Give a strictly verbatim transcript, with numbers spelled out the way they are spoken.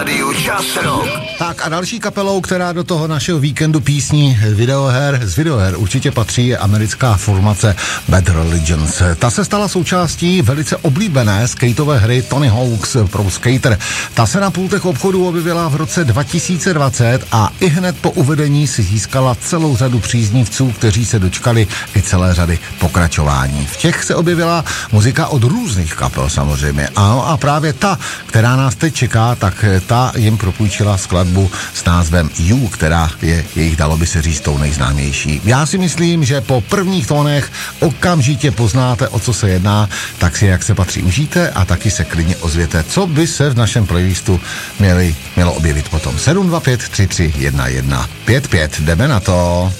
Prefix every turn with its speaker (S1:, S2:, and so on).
S1: rádiu Čas Rock.
S2: Tak a další kapelou, která do toho našeho víkendu písní videoher, z videoher určitě patří, je americká formace Bad Religions. Ta se stala součástí velice oblíbené skateové hry Tony Hawk's Pro Skater. Ta se na pultech obchodu objevila v roce dva tisíce dvacet a i hned po uvedení si získala celou řadu příznivců, kteří se dočkali i celé řady pokračování. V těch se objevila muzika od různých kapel samozřejmě. Ano, a právě ta, která nás teď čeká, tak ta jim propůjčila skladbu s názvem You, která je jejich, dalo by se říct, tou nejznámější. Já si myslím, že po prvních tónech okamžitě poznáte, o co se jedná, tak si jak se patří užijte a taky se klidně ozvěte, co by se v našem playlistu měli, mělo objevit potom. sedm dva pět tři tři jedna jedna pět pět, jdeme na to.